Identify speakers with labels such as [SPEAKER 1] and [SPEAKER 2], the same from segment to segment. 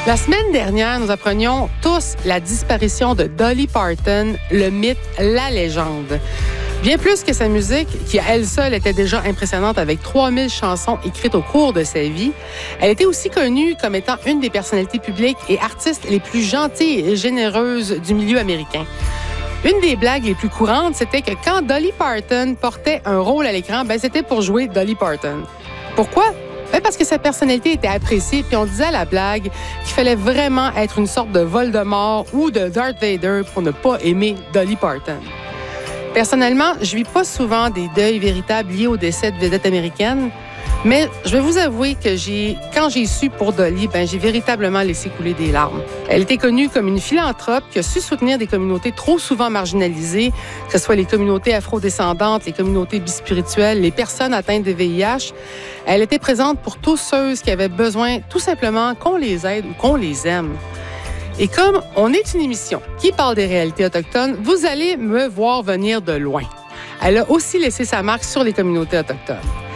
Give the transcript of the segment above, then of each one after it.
[SPEAKER 1] La semaine dernière, nous apprenions tous la disparition de Dolly Parton, le mythe, la légende. Bien plus que sa musique, qui à elle seule était déjà impressionnante avec 3000 chansons écrites au cours de sa vie, elle était aussi connue comme étant une des personnalités publiques et artistes les plus gentilles et généreuses du milieu américain. Une des blagues les plus courantes, c'était que quand Dolly Parton portait un rôle à l'écran, c'était pour jouer Dolly Parton. Pourquoi? Parce que sa personnalité était appréciée, puis on disait à la blague qu'il fallait vraiment être une sorte de Voldemort ou de Darth Vader pour ne pas aimer Dolly Parton. Personnellement, je vis pas souvent des deuils véritables liés au décès de vedettes américaines, mais je vais vous avouer que quand j'ai su pour Dolly, j'ai véritablement laissé couler des larmes. Elle était connue comme une philanthrope qui a su soutenir des communautés trop souvent marginalisées, que ce soit les communautés afrodescendantes, les communautés bispirituelles, les personnes atteintes de VIH. Elle était présente pour tous ceux qui avaient besoin tout simplement qu'on les aide ou qu'on les aime. Et comme on est une émission qui parle des réalités autochtones, vous allez me voir venir de loin. Elle a aussi laissé sa marque sur les communautés autochtones.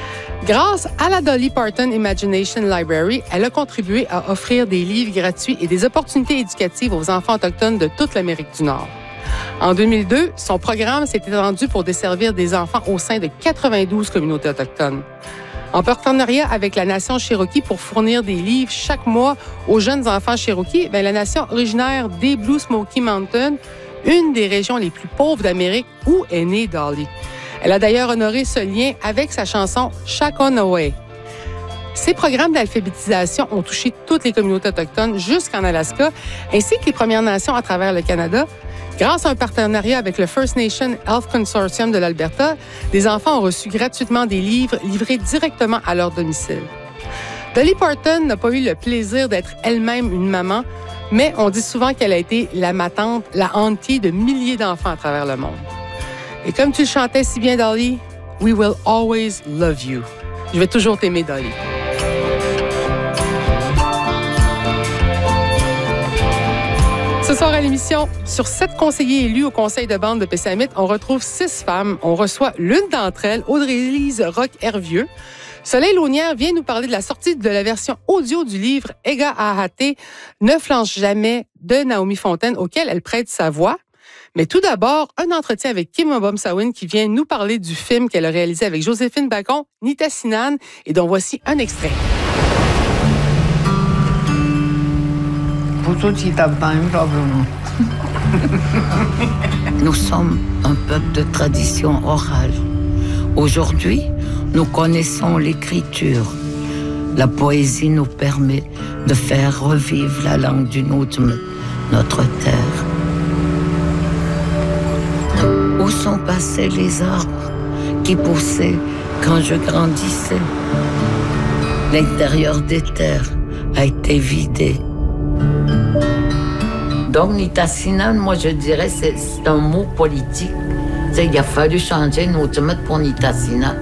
[SPEAKER 1] Grâce à la Dolly Parton Imagination Library, elle a contribué à offrir des livres gratuits et des opportunités éducatives aux enfants autochtones de toute l'Amérique du Nord. En 2002, son programme s'est étendu pour desservir des enfants au sein de 92 communautés autochtones. En partenariat avec la Nation Cherokee pour fournir des livres chaque mois aux jeunes enfants Cherokee, la nation originaire des Blue Smoky Mountains, une des régions les plus pauvres d'Amérique où est née Dolly. Elle a d'ailleurs honoré ce lien avec sa chanson « Shakonaway ». Ces programmes d'alphabétisation ont touché toutes les communautés autochtones jusqu'en Alaska, ainsi que les Premières Nations à travers le Canada. Grâce à un partenariat avec le First Nation Health Consortium de l'Alberta, les enfants ont reçu gratuitement des livres livrés directement à leur domicile. Dolly Parton n'a pas eu le plaisir d'être elle-même une maman, mais on dit souvent qu'elle a été la matante, la auntie de milliers d'enfants à travers le monde. Et comme tu le chantais si bien, Dolly, « We will always love you ». Je vais toujours t'aimer, Dolly. Ce soir à l'émission, sur 7 conseillers élus au conseil de bande de Pessamit, on retrouve 6 femmes. On reçoit l'une d'entre elles, Audrey-Lise Roch-Hervieux. Soleil Launière vient nous parler de la sortie de la version audio du livre « Ega Ahate, ne flanche jamais » de Naomi Fontaine, auquel elle prête sa voix. Mais tout d'abord, un entretien avec Kim Mobom-Sawin qui vient nous parler du film qu'elle a réalisé avec Joséphine Bacon, Nitassinan, et dont voici un extrait.
[SPEAKER 2] Nous sommes un peuple de tradition orale. Aujourd'hui, nous connaissons l'écriture. La poésie nous permet de faire revivre la langue du Nujme, notre terre. Où sont passés les arbres qui poussaient quand je grandissais? L'intérieur des terres a été vidé. Donc, Nitassinan, moi, je dirais, c'est un mot politique. Il a fallu changer Nujme pour Nitassinan.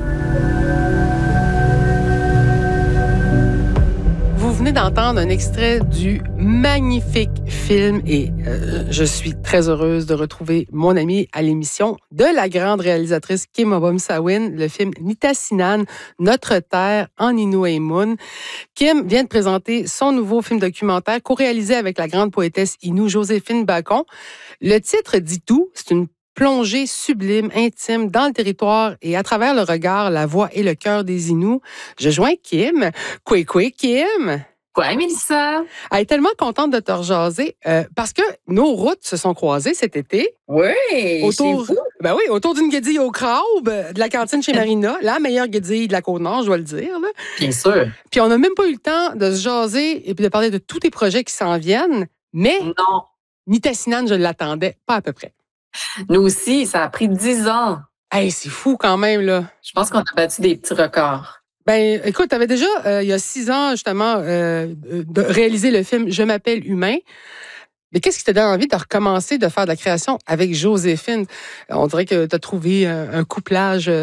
[SPEAKER 1] Vous venez d'entendre un extrait du magnifique film et je suis très heureuse de retrouver mon amie à l'émission de la grande réalisatrice Kim Mobom-Sawin, le film Nitassinan, Notre terre en Innu-Aimun. Kim vient de présenter son nouveau film documentaire co-réalisé avec la grande poétesse Innu Joséphine Bacon. Le titre dit tout, c'est une plongée sublime, intime, dans le territoire et à travers le regard, la voix et le cœur des Inuits. Je joins Kim. Quoi, Kim?
[SPEAKER 3] Quoi, Mélissa?
[SPEAKER 1] Elle est tellement contente de te rejaser parce que nos routes se sont croisées cet été.
[SPEAKER 3] Oui,
[SPEAKER 1] autour d'une guédille au crabe de la cantine chez Marina, la meilleure guédille de la Côte-Nord, je dois le dire. Là.
[SPEAKER 3] Bien sûr.
[SPEAKER 1] Puis on n'a même pas eu le temps de se jaser et de parler de tous tes projets qui s'en viennent, mais
[SPEAKER 3] non.
[SPEAKER 1] Nitassinan, je l'attendais pas à peu près.
[SPEAKER 3] Nous aussi, ça a pris 10 ans.
[SPEAKER 1] Hey, c'est fou quand même, là.
[SPEAKER 3] Je pense qu'on a battu des petits records.
[SPEAKER 1] Écoute, tu avais déjà, il y a 6 ans, justement, de réaliser le film « Je m'appelle humain ». Mais qu'est-ce qui te donne envie de recommencer de faire de la création avec Joséphine? On dirait que tu as trouvé un couplage